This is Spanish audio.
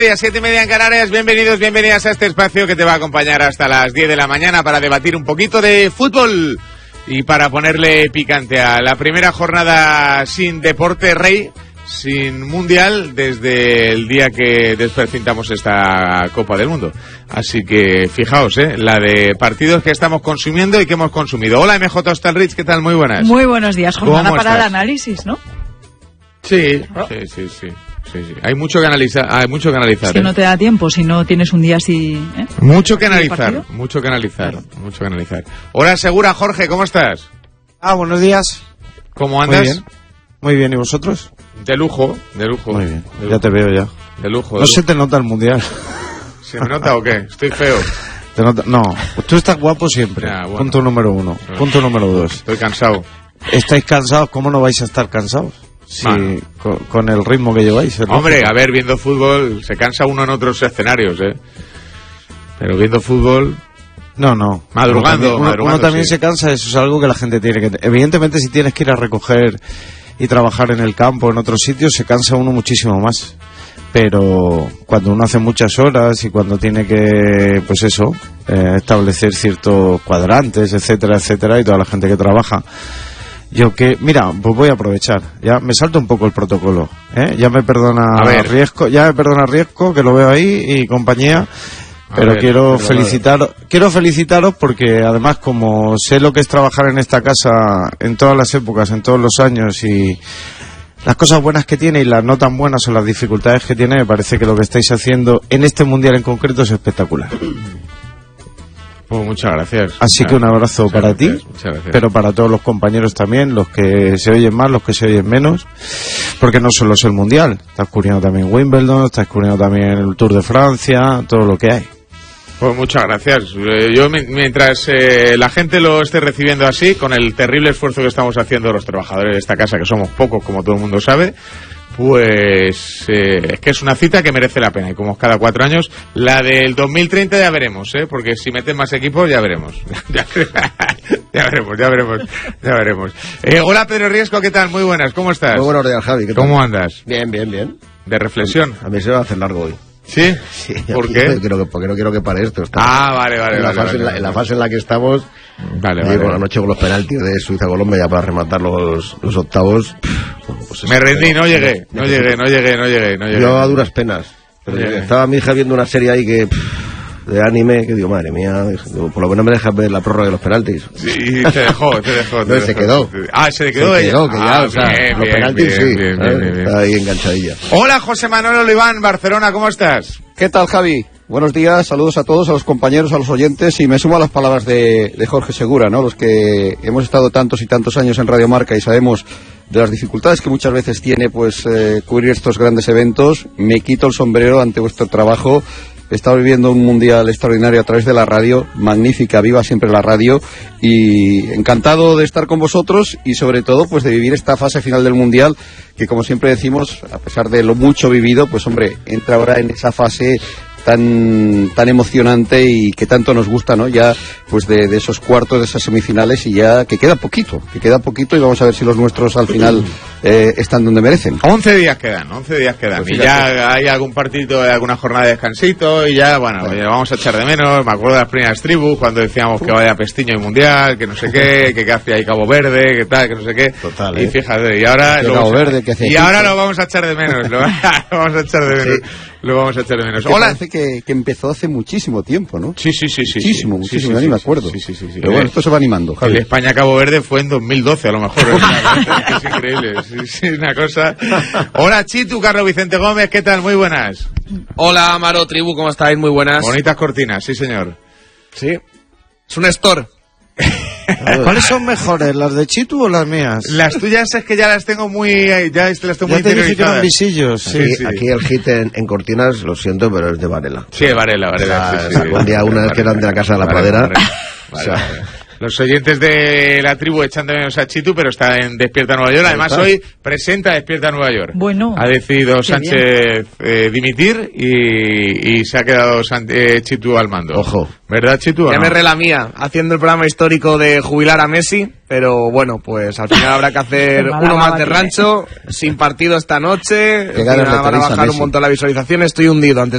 A 7:30 en Canarias, bienvenidas a este espacio que te va a acompañar hasta las 10 de la mañana para debatir un poquito de fútbol y para ponerle picante a la primera jornada sin deporte rey, sin mundial, desde el día que desprecintamos esta Copa del Mundo. Así que fijaos, la de partidos que estamos consumiendo y que hemos consumido. Hola MJ Hostalrich, ¿qué tal? Muy buenas. Muy buenos días, jornada para el análisis, ¿no? Sí. Hay mucho que analizar. Es que no te da tiempo si no tienes un día así. Mucho que analizar. Hola, Segura, Jorge, ¿cómo estás? Buenos días. ¿Cómo andas? Muy bien, ¿y vosotros? De lujo. Muy bien, ya te veo ya. De lujo. No se te nota el mundial. ¿Se me nota o qué? Estoy feo. ¿Te nota? No, tú estás guapo siempre. Bueno. Punto número 1. Punto número 2. Estoy cansado. ¿Estáis cansados? ¿Cómo no vais a estar cansados? Sí, con el ritmo que lleváis. Hombre, a ver, viendo fútbol se cansa uno en otros escenarios, pero viendo fútbol... No. Madrugando. Uno también se cansa, eso es algo que la gente tiene que... Evidentemente, si tienes que ir a recoger y trabajar en el campo, en otros sitios, se cansa uno muchísimo más. Pero cuando uno hace muchas horas y cuando tiene que, pues eso, establecer ciertos cuadrantes, etcétera, y toda la gente que trabaja... Mira, pues voy a aprovechar. Ya me salto un poco el protocolo, Ya me perdona Riesco, que lo veo ahí, y compañía. Pero quiero felicitaros porque además, como sé lo que es trabajar en esta casa en todas las épocas, en todos los años, y las cosas buenas que tiene y las no tan buenas o las dificultades que tiene, me parece que lo que estáis haciendo en este mundial en concreto es espectacular. Muchas gracias. Así que un abrazo para ti, pero para todos los compañeros también, los que se oyen más, los que se oyen menos, porque no solo es el Mundial, estás cubriendo también Wimbledon, estás cubriendo también el Tour de Francia, todo lo que hay. Pues muchas gracias. Yo, mientras la gente lo esté recibiendo así, con el terrible esfuerzo que estamos haciendo los trabajadores de esta casa, que somos pocos, como todo el mundo sabe, pues es que es una cita que merece la pena, y como cada 4 años, la del 2030 ya veremos, porque si meten más equipos ya veremos. ya veremos. Hola Pedro Riesco, ¿qué tal? Muy buenas, ¿cómo estás? Muy buenos días, Javi, ¿qué tal? ¿Cómo andas? Bien. ¿De reflexión? A mí se va a hacer largo hoy. ¿Sí? ¿Por qué? Porque no quiero que pare esto. Vale. En la fase en la que estamos, vale. Por la noche con los penaltis de Suiza-Colombia ya para rematar los octavos. Pues me rendí, no llegué. Yo a duras penas. Pero estaba mi hija viendo una serie ahí de anime, que digo, madre mía, por lo menos me dejas ver la prórroga de los penaltis. Sí, te dejó. No, se quedó. Se quedó ella. Que ya, los penaltis bien. Está ahí enganchadilla. Hola, José Manuel Oliván, Barcelona, ¿cómo estás? ¿Qué tal, Javi? Buenos días, saludos a todos, a los compañeros, a los oyentes, y me sumo a las palabras de Jorge Segura, ¿no? Los que hemos estado tantos y tantos años en Radio Marca y sabemos de las dificultades que muchas veces tiene cubrir estos grandes eventos. Me quito el sombrero ante vuestro trabajo. He estado viviendo un mundial extraordinario a través de la radio, magnífica, viva siempre la radio, y encantado de estar con vosotros y sobre todo de vivir esta fase final del mundial, que como siempre decimos, a pesar de lo mucho vivido, entra ahora en esa fase tan emocionante y que tanto nos gusta, ¿no? Ya de esos cuartos, de esas semifinales, y ya que queda poquito y vamos a ver si los nuestros al final están donde merecen. 11 días quedan. Y ya hay algún partido, alguna jornada de descansito, y ya, ya vamos a echar de menos. Me acuerdo de las primeras tribus cuando decíamos que vaya Pestiño y Mundial, que no sé qué, que hace ahí Cabo Verde, que tal, que no sé qué. Total, y fíjate, y ahora lo vamos a echar de menos. Lo vamos a echar de menos. Hola. Parece que empezó hace muchísimo tiempo, ¿no? Sí. Muchísimo, ya ni me acuerdo. Sí. Pero bueno, esto se va animando, Javi. El España-Cabo Verde fue en 2012, a lo mejor. Es increíble, sí, una cosa. Hola, Chitu, Carlos Vicente Gómez, ¿qué tal? Muy buenas. Hola, Amaro, tribu, ¿cómo estáis? Muy buenas. Bonitas cortinas, sí, señor. Sí. Es un store. ¿Cuáles son mejores, las de Chitu o las mías? Las tuyas es que ya las tengo muy... Ya las tengo muy interiorizadas. Visillos, sí. Aquí el hit en cortinas, lo siento, pero es de Varela. Sí, Varela. Un día una vez que eran de la Casa de la Pradera. Los oyentes de la tribu echan de menos a Chitu, pero está en Despierta Nueva York. Además, hoy presenta Despierta Nueva York. Bueno. Ha decidido Sánchez dimitir y se ha quedado Chitu al mando. Ojo. ¿Verdad, Chitu? Ya me erré la mía, haciendo el programa histórico de jubilar a Messi, pero bueno, pues al final habrá que hacer uno más de rancho, sin partido esta noche. Van a bajar un montón la visualización. Estoy hundido antes